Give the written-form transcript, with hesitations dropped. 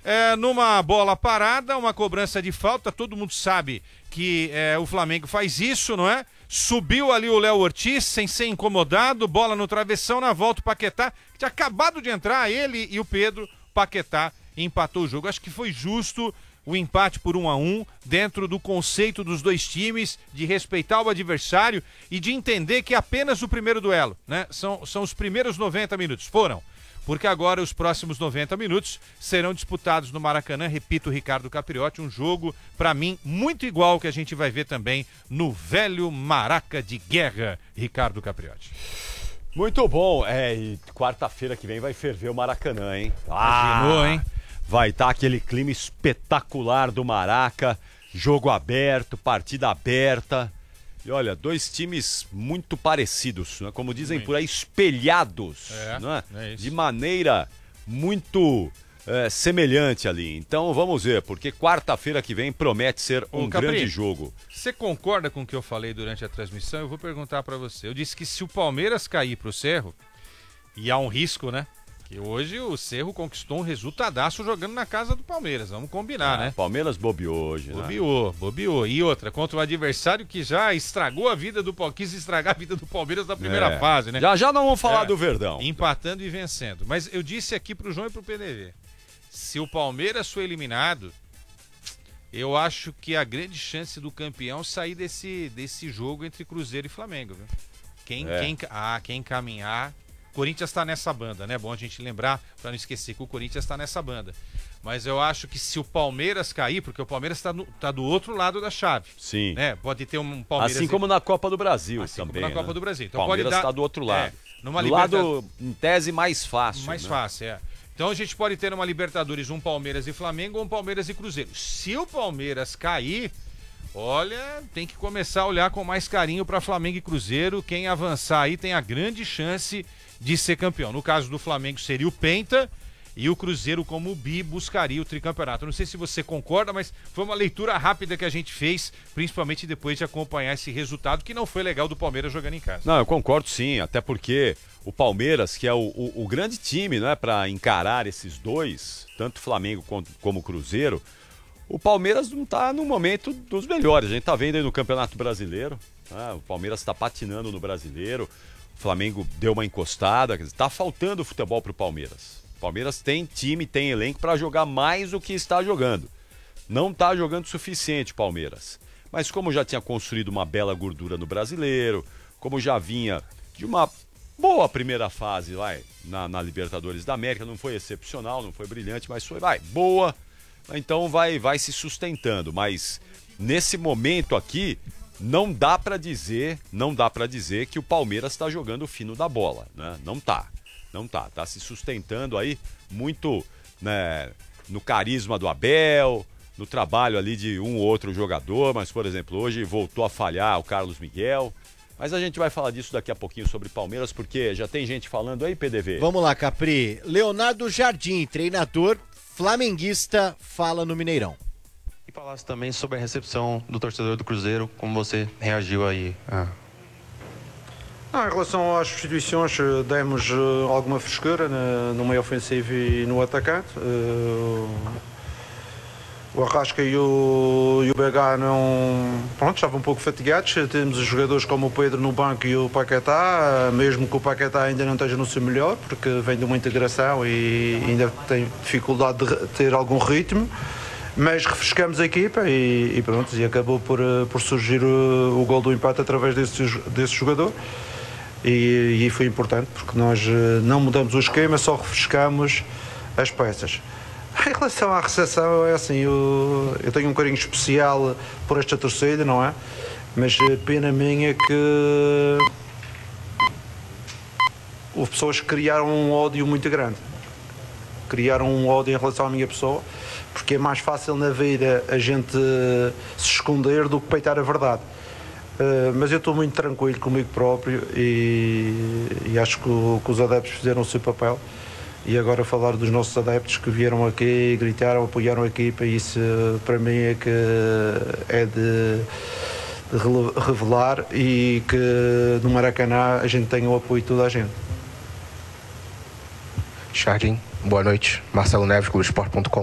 numa bola parada, uma cobrança de falta, todo mundo sabe que o Flamengo faz isso, não é? Subiu ali o Léo Ortiz, sem ser incomodado, bola no travessão, na volta o Paquetá, que tinha acabado de entrar, ele e o Pedro, Paquetá empatou o jogo. Acho que foi justo o empate por 1-1, dentro do conceito dos dois times, de respeitar o adversário e de entender que é apenas o primeiro duelo, né? São os primeiros 90 minutos, porque agora os próximos 90 minutos serão disputados no Maracanã, repito, Ricardo Capriotti, um jogo, para mim, muito igual ao que a gente vai ver também no velho Maraca de Guerra, Ricardo Capriotti. Muito bom, e quarta-feira que vem vai ferver o Maracanã, hein? Imaginou, hein? Vai estar aquele clima espetacular do Maraca, jogo aberto, partida aberta. E olha, dois times muito parecidos, né? Como dizem por aí, espelhados, né? De maneira muito semelhante ali. Então vamos ver, porque quarta-feira que vem promete ser um grande jogo. Você concorda com o que eu falei durante a transmissão? Eu vou perguntar para você. Eu disse que se o Palmeiras cair pro Cerro, e há um risco, né? Que hoje o Cerro conquistou um resultadaço jogando na casa do Palmeiras, vamos combinar, né? Palmeiras bobeou hoje, Bobeou. E outra, contra um adversário que já estragou a vida do Palmeiras, quis estragar a vida do Palmeiras na primeira fase, né? Já não vamos falar do Verdão. Empatando e vencendo. Mas eu disse aqui pro João e pro PDV, se o Palmeiras for eliminado, eu acho que a grande chance do campeão sair desse jogo entre Cruzeiro e Flamengo, viu? Quem caminhar... Corinthians está nessa banda, né? Bom a gente lembrar, para não esquecer que o Corinthians está nessa banda. Mas eu acho que se o Palmeiras cair, porque o Palmeiras tá do outro lado da chave. Sim. Né? Pode ter um Palmeiras... Assim como na Copa do Brasil também, como na Copa do Brasil. Então, Palmeiras está do outro lado. Do lado, em tese, mais fácil. Fácil. Então a gente pode ter numa Libertadores um Palmeiras e Flamengo ou um Palmeiras e Cruzeiro. Se o Palmeiras cair... Olha, tem que começar a olhar com mais carinho para Flamengo e Cruzeiro. Quem avançar aí tem a grande chance de ser campeão. No caso do Flamengo seria o Penta e o Cruzeiro como o bi buscaria o tricampeonato. Não sei se você concorda, mas foi uma leitura rápida que a gente fez, principalmente depois de acompanhar esse resultado que não foi legal do Palmeiras jogando em casa. Não, eu concordo sim, até porque o Palmeiras, que é o grande time, né, para encarar esses dois, tanto Flamengo como o Cruzeiro, o Palmeiras não está no momento dos melhores. A gente está vendo aí no Campeonato Brasileiro, né? O Palmeiras está patinando no Brasileiro, o Flamengo deu uma encostada, está faltando futebol para o Palmeiras. O Palmeiras tem time, tem elenco para jogar mais do que está jogando. Não está jogando o suficiente o Palmeiras. Mas como já tinha construído uma bela gordura no Brasileiro, como já vinha de uma boa primeira fase na Libertadores da América, não foi excepcional, não foi brilhante, mas foi boa. Então vai se sustentando, mas nesse momento aqui não dá para dizer que o Palmeiras está jogando o fino da bola, né? Não tá se sustentando aí muito, né, no carisma do Abel, no trabalho ali de um ou outro jogador, mas por exemplo hoje voltou a falhar o Carlos Miguel. Mas a gente vai falar disso daqui a pouquinho sobre Palmeiras, porque já tem gente falando aí, PDV. Vamos lá, Capri. Leonardo Jardim, treinador flamenguista, fala no Mineirão. E falasse também sobre a recepção do torcedor do Cruzeiro, como você reagiu aí? Em relação às substituições, demos alguma frescura no meio ofensivo e no atacante. O Arrasca e o BH estavam um pouco fatigados. Temos os jogadores como o Pedro no banco e o Paquetá, mesmo que o Paquetá ainda não esteja no seu melhor, porque vem de uma integração e ainda tem dificuldade de ter algum ritmo. Mas refrescamos a equipa e pronto, e acabou por surgir o gol do empate através desse jogador. E foi importante, porque nós não mudamos o esquema, só refrescamos as peças. Em relação à recepção, é assim, eu tenho um carinho especial por esta torcida, não é? Mas pena minha que houve pessoas que criaram um ódio muito grande. Criaram um ódio em relação à minha pessoa, porque é mais fácil na vida a gente se esconder do que peitar a verdade. Mas eu estou muito tranquilo comigo próprio e acho que os adeptos fizeram o seu papel. E agora falar dos nossos adeptos que vieram aqui, gritaram, apoiaram a equipa, isso para mim é que é de revelar e que no Maracanã a gente tenha o apoio de toda a gente. Jardim, boa noite. Marcelo Neves, Globoesporte.com.